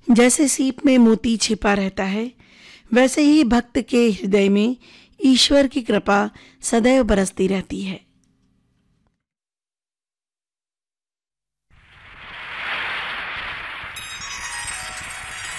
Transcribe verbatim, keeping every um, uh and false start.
जैसे सीप में मोती छिपा रहता है, वैसे ही भक्त के हृदय में ईश्वर की कृपा सदैव बरसती रहती है।